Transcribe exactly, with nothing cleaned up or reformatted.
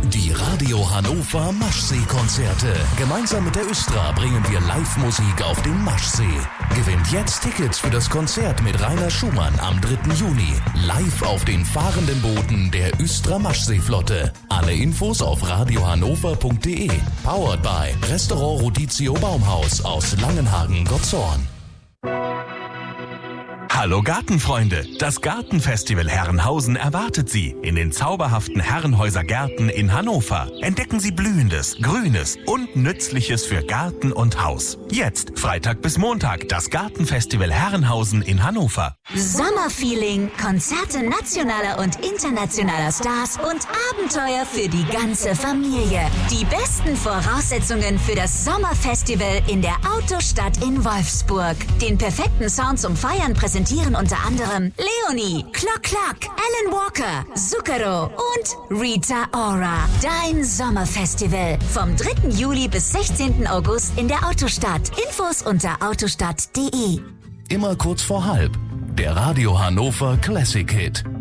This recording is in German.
Die Radio Hannover Maschsee-Konzerte. Gemeinsam mit der Östra bringen wir Live-Musik auf den Maschsee. Gewinnt jetzt Tickets für das Konzert mit Rainer Schumann am dritten Juni. Live auf den fahrenden Booten der Östra Maschseeflotte. Alle Infos auf radiohannover punkt de. Powered by Restaurant Rodizio Baumhaus aus Langenhagen-Gottorn. Hallo Gartenfreunde, das Gartenfestival Herrenhausen erwartet Sie in den zauberhaften Herrenhäuser Gärten in Hannover. Entdecken Sie Blühendes, Grünes und Nützliches für Garten und Haus. Jetzt, Freitag bis Montag, das Gartenfestival Herrenhausen in Hannover. Sommerfeeling, Konzerte nationaler und internationaler Stars und Abenteuer für die ganze Familie. Die besten Voraussetzungen für das Sommerfestival in der Autostadt in Wolfsburg. Den perfekten Sound zum Feiern präsentieren unter anderem Leonie, Clock Clock, Alan Walker, Zucchero und Rita Ora. Dein Sommerfestival vom dritten Juli bis sechzehnten August in der Autostadt. Infos unter autostadt punkt de. Immer kurz vor halb. Der Radio Hannover Classic Hit.